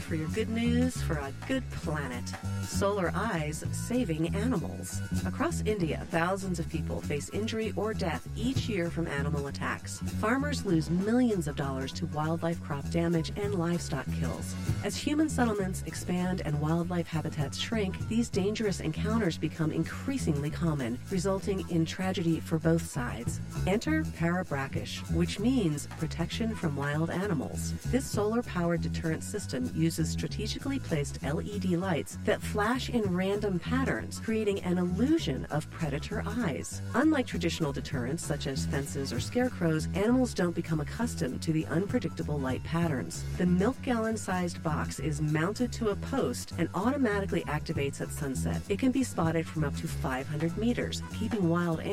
for your good news for a good planet. Solar Eyes Saving Animals. Across India, thousands of people face injury or death each year from animal attacks. Farmers lose millions of dollars to wildlife crop damage and livestock kills. As human settlements expand and wildlife habitats shrink, these dangerous encounters become increasingly common, resulting in tragedy for both sides. Enter Parabrakish, which means protection from wild animals. This solar-powered deterrent system uses strategically placed LED lights that flash in random patterns, creating an illusion of predator eyes. Unlike traditional deterrents such as fences or scarecrows, animals don't become accustomed to the unpredictable light patterns. The milk-gallon-sized box is mounted to a post and automatically activates at sunset. It can be spotted from up to 500 meters, keeping wild